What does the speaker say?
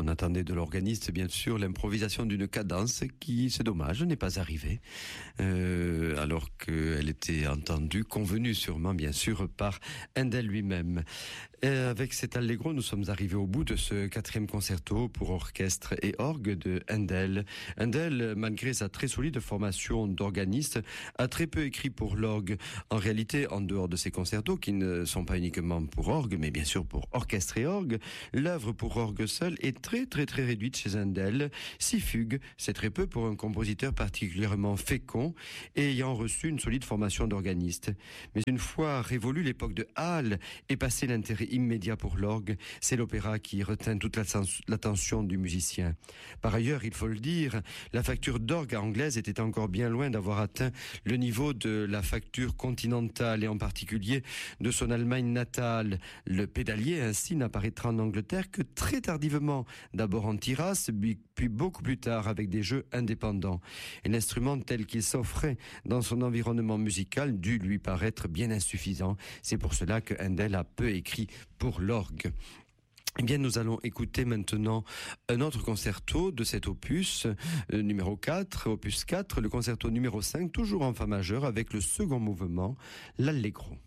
On attendait de l'organiste, bien sûr, l'improvisation d'une cadence qui, c'est dommage, n'est pas arrivée, alors qu'elle était entendue, convenue sûrement, bien sûr, par Handel lui-même. Et avec cet allegro, nous sommes arrivés au bout de ce 4e concerto pour orchestre et orgue de Handel. Handel, malgré sa très solide formation d'organiste, a très peu écrit pour l'orgue. En réalité, en dehors de ces concertos, qui ne sont pas uniquement pour orgue, mais bien sûr pour orchestre et orgue, l'œuvre pour orgue seul est très réduite chez Handel. 6 fugues, c'est très peu pour un compositeur particulièrement fécond et ayant reçu une solide formation d'organiste. Mais une fois révolue l'époque de Halle et passé l'intérêt immédiat pour l'orgue, c'est l'opéra qui retint toute l'attention du musicien. Par ailleurs, il faut le dire, la facture d'orgue anglaise était encore bien loin d'avoir atteint le niveau de la facture continentale et en particulier de son Allemagne natale. Le pédalier ainsi n'apparaîtra en Angleterre que très tardivement, d'abord en tirasse, puis beaucoup plus tard avec des jeux indépendants. Et l'instrument tel qu'il s'offrait dans son environnement musical dut lui paraître bien insuffisant. C'est pour cela que Handel a peu écrit pour l'orgue. Eh bien, nous allons écouter maintenant un autre concerto de cet opus, numéro 4, opus 4, le concerto numéro 5, toujours en fa majeur, avec le second mouvement, l'allegro.